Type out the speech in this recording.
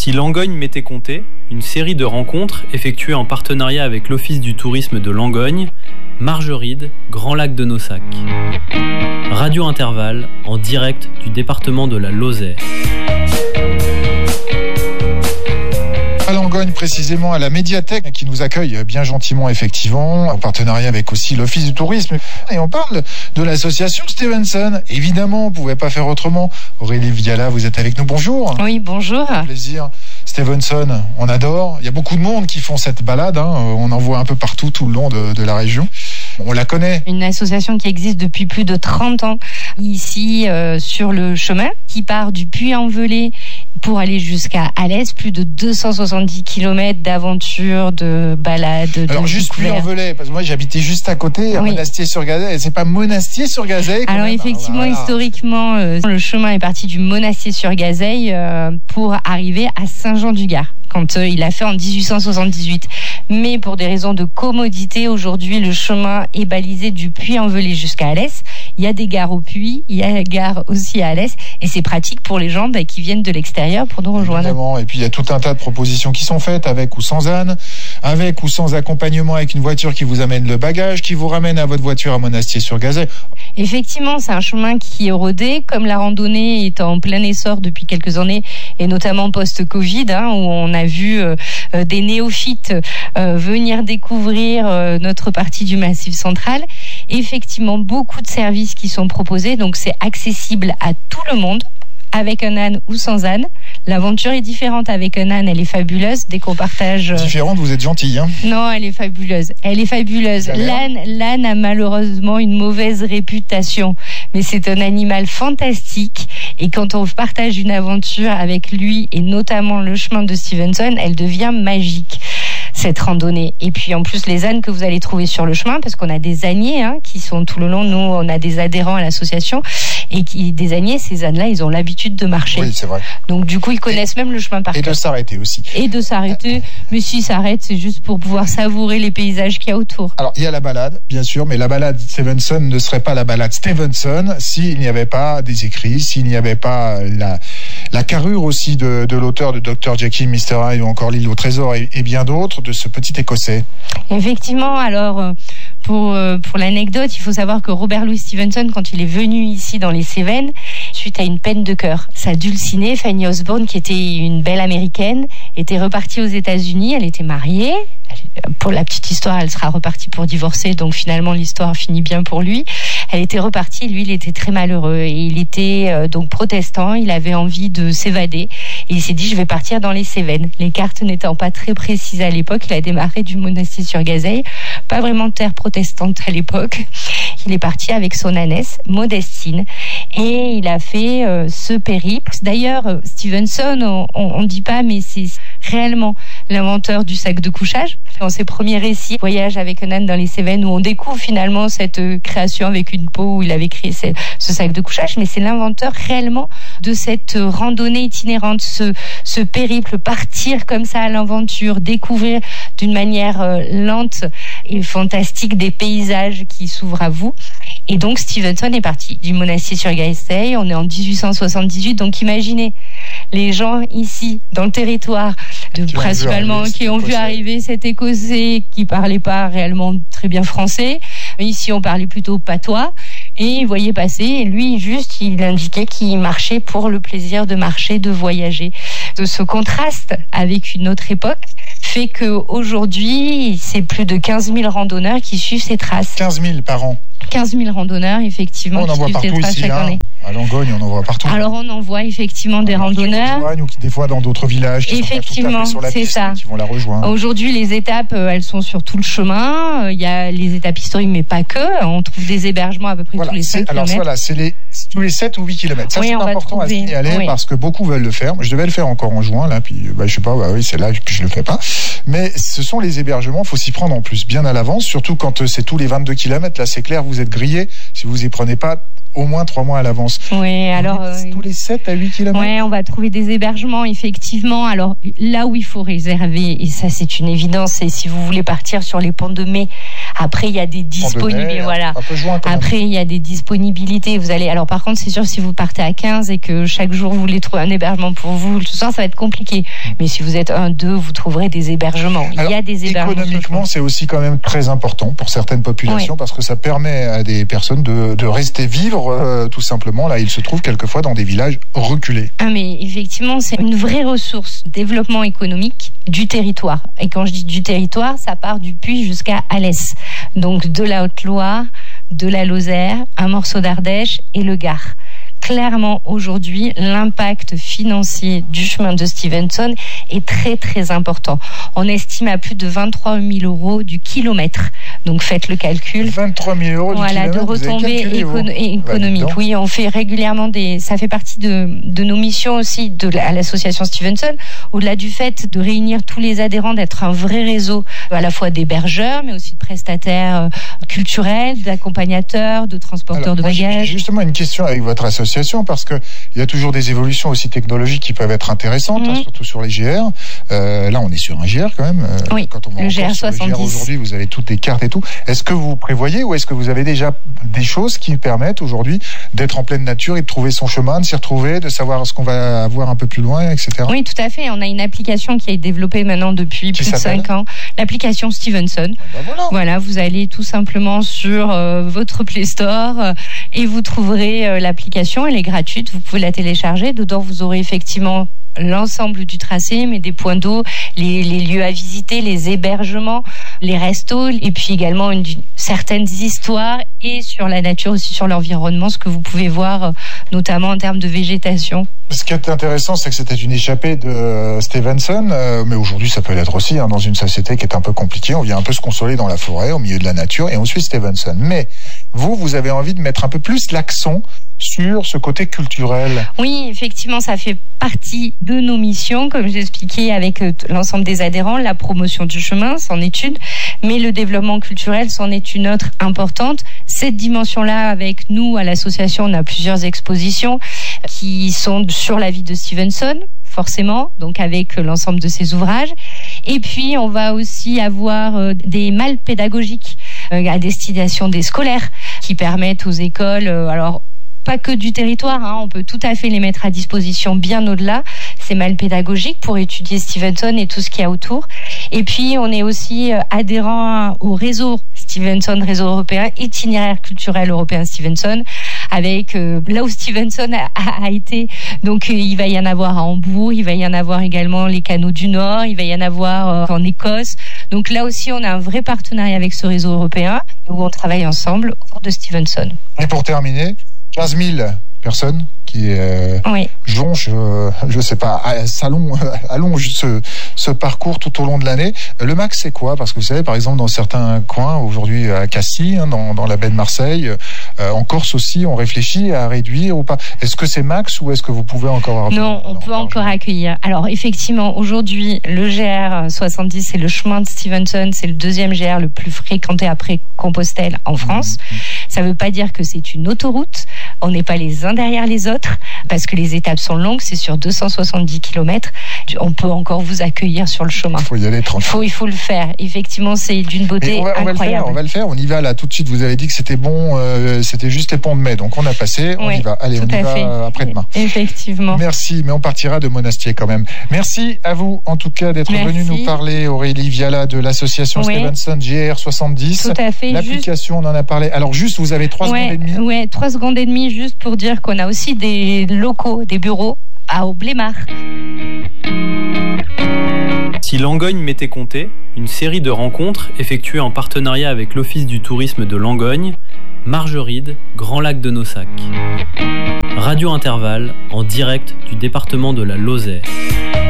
sortie Langogne-Météconté, une série de rencontres effectuées en partenariat avec l'Office du tourisme de Langogne, Margeride, Grand Lac de Nossac. Radio Intervalle, en direct du département de la Lozère. À Langogne, précisément à la médiathèque qui nous accueille bien gentiment, effectivement, en partenariat avec aussi l'Office du tourisme. Et on parle de l'association Stevenson. Évidemment, on ne pouvait pas faire autrement. Aurélie Viala, vous êtes avec nous. Bonjour. Oui, bonjour. Un plaisir. Stevenson, on adore. Il y a beaucoup de monde qui font cette balade. On en voit un peu partout, tout le long de la région. On la connaît. Une association qui existe depuis plus de 30 ans ici sur le chemin, qui part du Puy-en-Velay pour aller jusqu'à Alès, plus de 270 km d'aventure, de balade. Alors juste Puy-en-Velay, parce que moi j'habitais juste à côté, à Monastier-sur-Gazeille. C'est pas Monastier-sur-Gazeille? Alors effectivement, historiquement, le chemin est parti du Monastier-sur-Gazeille pour arriver à Saint-Jean-du-Gard, quand il l'a fait en 1878. Mais pour des raisons de commodité, aujourd'hui, le chemin est balisé du Puy-en-Velay jusqu'à Alès. Il y a des gares au Puy, il y a des gares aussi à Alès, et c'est pratique pour les gens qui viennent de l'extérieur pour nous rejoindre. Évidemment. Et puis il y a tout un tas de propositions qui sont faites, avec ou sans âne, avec ou sans accompagnement, avec une voiture qui vous amène le bagage, qui vous ramène à votre voiture à Monastier-sur-Gazeille. Effectivement, c'est un chemin qui est rodé, comme la randonnée est en plein essor depuis quelques années, et notamment post-Covid, où on a vu des néophytes venir découvrir notre partie du Massif central. Effectivement, beaucoup de services qui sont proposés, donc c'est accessible à tout le monde, avec un âne ou sans âne. L'aventure est différente avec un âne, elle est fabuleuse. Dès qu'on partage... Différente, vous êtes gentille, hein? Non, elle est fabuleuse. Elle est fabuleuse. L'âne a malheureusement une mauvaise réputation, mais c'est un animal fantastique. Et quand on partage une aventure avec lui, et notamment le chemin de Stevenson, elle devient magique, cette randonnée. Et puis en plus, les ânes que vous allez trouver sur le chemin, parce qu'on a des âniers qui sont tout le long. Nous, on a des adhérents à l'association, et des âniers, ces ânes-là, ils ont l'habitude de marcher. Oui, c'est vrai. Donc du coup, ils connaissent même le chemin par cœur. Et de s'arrêter aussi. Et de s'arrêter. Mais s'ils s'arrêtent, c'est juste pour pouvoir savourer les paysages qu'il y a autour. Alors, il y a la balade, bien sûr, mais la balade Stevenson ne serait pas la balade Stevenson s'il n'y avait pas des écrits, s'il n'y avait pas la carrure aussi de l'auteur de Dr. Jekyll, Mr. Hyde ou encore L'île au trésor et bien d'autres, de ce petit Écossais. Effectivement, alors... Pour l'anecdote, il faut savoir que Robert Louis Stevenson, quand il est venu ici dans les Cévennes, suite à une peine de cœur, sa dulcinée, Fanny Osborne, qui était une belle américaine, était repartie aux États-Unis. Elle était mariée. Pour la petite histoire, elle sera repartie pour divorcer, donc finalement l'histoire finit bien pour lui. Elle était repartie, lui il était très malheureux et il était donc protestant, il avait envie de s'évader et il s'est dit je vais partir dans les Cévennes. Les cartes n'étant pas très précises à l'époque, il a démarré du Monastier-sur-Gazeille, pas vraiment de terre protestante à l'époque. Il est parti avec son ânesse, Modestine, et il a fait ce périple. D'ailleurs, Stevenson, on dit pas, mais c'est réellement l'inventeur du sac de couchage. Dans ses premiers récits, Voyage avec un âne dans les Cévennes, où on découvre finalement cette création avec une peau, où il avait créé ce sac de couchage, mais c'est l'inventeur réellement de cette randonnée itinérante, ce périple, partir comme ça à l'aventure, découvrir d'une manière lente et fantastique des paysages qui s'ouvrent à vous. Et donc Stevenson est parti du Monastier-sur-Gazeille, on est en 1878, donc imaginez les gens ici dans le territoire principalement qui ont vu arriver cet Écossais qui parlait pas réellement très bien français. Ici on parlait plutôt patois et il voyait passer et lui juste il indiquait qu'il marchait pour le plaisir de marcher, de voyager. De ce contraste avec une autre époque fait qu'aujourd'hui c'est plus de 15 000 randonneurs qui suivent ces traces. 15 000 par an. 15 000 randonneurs, effectivement, on en voit qui suivent partout ces traces ici, chaque année. À Langogne, on en voit partout. Alors on en voit effectivement des randonneurs. Ou des fois dans d'autres villages qui effectivement, sont pas tout à fait sur la piste, qui vont la rejoindre. Aujourd'hui, les étapes, elles sont sur tout le chemin. Il y a les étapes historiques, mais pas que. On trouve des hébergements à peu près tous les 5 km. Alors voilà, c'est tous les 7 ou 8 km. Ça, c'est important à signaler parce que beaucoup veulent le faire. Je devais le faire encore en juin, là, puis je sais pas, c'est là que je le fais pas. Mais ce sont les hébergements, il faut s'y prendre en plus, bien à l'avance, surtout quand c'est tous les 22 km. Là, c'est clair, vous êtes grillé si vous y prenez pas au moins 3 mois à l'avance. Oui, alors... tous les 7 à 8 km. Oui, on va trouver des hébergements, effectivement. Alors, là où il faut réserver, et ça c'est une évidence, c'est si vous voulez partir sur les ponts de mai. Après, il y a des disponibilités. Voilà. Après, il y a des disponibilités. Vous allez... Alors, par contre, c'est sûr, si vous partez à 15 et que chaque jour, vous voulez trouver un hébergement pour vous, tout ça va être compliqué. Mais si vous êtes 1-2, vous trouverez des hébergements. Alors, il y a des hébergements. Économiquement, c'est aussi quand même très important pour certaines populations, parce que ça permet à des personnes de rester vivre, tout simplement. Là, ils se trouvent quelquefois dans des villages reculés. Ah, mais effectivement, c'est une vraie ressource, développement économique du territoire. Et quand je dis du territoire, ça part du Puy jusqu'à Alès. Donc de la Haute-Loire, de la Lozère, un morceau d'Ardèche et le Gard. Clairement, aujourd'hui, l'impact financier du chemin de Stevenson est très, très important. On estime à plus de 23 000 € du kilomètre. Donc, faites le calcul. 23 000 € du kilomètre. De retombées économiques. Oui, on fait régulièrement ça fait partie de nos missions aussi à l'association Stevenson. Au-delà du fait de réunir tous les adhérents, d'être un vrai réseau, à la fois d'hébergeurs, mais aussi de prestataires culturels, d'accompagnateurs, de transporteurs de bagages. J'ai justement une question avec votre association, parce que il y a toujours des évolutions aussi technologiques qui peuvent être intéressantes, surtout sur les GR. Là, on est sur un GR quand même. Oui, quand on va le GR 70. Aujourd'hui, vous avez toutes les cartes et tout. Est-ce que vous prévoyez, ou est-ce que vous avez déjà des choses qui permettent aujourd'hui d'être en pleine nature et de trouver son chemin, de s'y retrouver, de savoir ce qu'on va avoir un peu plus loin, etc. Oui, tout à fait. On a une application qui est développée maintenant depuis plus de 5 ans. L'application Stevenson. Voilà, vous allez tout simplement sur votre Play Store et vous trouverez l'application. Elle est gratuite, vous pouvez la télécharger. Dedans, vous aurez effectivement l'ensemble du tracé, mais des points d'eau, les lieux à visiter, les hébergements, les restos, et puis également certaines histoires, et sur la nature aussi, sur l'environnement, ce que vous pouvez voir, notamment en termes de végétation. Ce qui est intéressant, c'est que c'était une échappée de Stevenson, mais aujourd'hui ça peut l'être aussi, dans une société qui est un peu compliquée. On vient un peu se consoler dans la forêt, au milieu de la nature, et on suit Stevenson. Mais vous avez envie de mettre un peu plus l'accent sur ce côté culturel. Oui, effectivement, ça fait partie de nos missions, comme j'ai expliqué avec l'ensemble des adhérents. La promotion du chemin, c'en est une, mais le développement culturel, c'en est une autre importante. Cette dimension-là, avec nous, à l'association, on a plusieurs expositions qui sont sur la vie de Stevenson, forcément, donc avec l'ensemble de ses ouvrages. Et puis, on va aussi avoir des malles pédagogiques à destination des scolaires qui permettent aux écoles, pas que du territoire, on peut tout à fait les mettre à disposition bien au-delà. C'est mal pédagogique pour étudier Stevenson et tout ce qu'il y a autour. Et puis, on est aussi adhérent au réseau Stevenson, réseau européen, itinéraire culturel européen Stevenson, avec là où Stevenson a été. Donc, il va y en avoir à Hambourg, il va y en avoir également les canaux du Nord, il va y en avoir en Écosse. Donc là aussi, on a un vrai partenariat avec ce réseau européen où on travaille ensemble autour de Stevenson. Et pour terminer, 15 000 personnes qui jonchent, je sais pas, allongent ce parcours tout au long de l'année. Le max, c'est quoi? Parce que vous savez, par exemple, dans certains coins, aujourd'hui à Cassis, dans la baie de Marseille, en Corse aussi, on réfléchit à réduire ou pas. Est-ce que c'est max, ou est-ce que vous pouvez encore avoir... Non, on peut encore accueillir. Alors, effectivement, aujourd'hui, le GR 70, c'est le chemin de Stevenson, c'est le deuxième GR le plus fréquenté après Compostelle en France. Ça ne veut pas dire que c'est une autoroute. On n'est pas les uns derrière les autres, parce que les étapes sont longues, c'est sur 270 km. On peut encore vous accueillir sur le chemin. Il faut y aller tranquille. Il faut le faire. Effectivement, c'est d'une beauté incroyable. On va le faire, on y va là tout de suite. Vous avez dit que c'était bon, c'était juste les ponts de mai, donc on a passé, on y va. Allez, on y va après-demain. Effectivement. Merci, mais on partira de Monastier quand même. Merci à vous, en tout cas, d'être venu nous parler, Aurélie Viala, de l'association Stevenson GR 70. Tout à fait. L'application, on en a parlé. Alors juste, vous avez 3 secondes et demie. Oui, 3 secondes et demie, juste pour dire qu'on a aussi des locaux, des bureaux à Aublémar. Si Langogne m'était compté, une série de rencontres effectuées en partenariat avec l'Office du tourisme de Langogne, Margeride, Grand Lac de Nossac. Radio Intervalle, en direct du département de la Lozère.